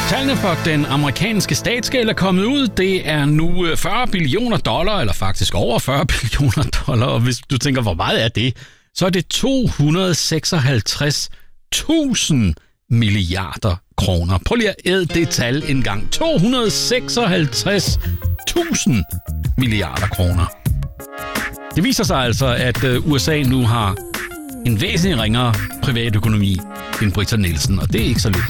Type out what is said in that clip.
Tallene for den amerikanske statsgæld er kommet ud. Det er nu $40 billioner, eller faktisk over $40 billioner. Og hvis du tænker, hvor meget er det, så er det 256.000 milliarder kroner. Prøv lige at æde det tal en gang. 256.000 milliarder kroner. Det viser sig altså, at USA nu har en væsentlig ringere privatøkonomi end Britta Nielsen, og det er ikke så lidt.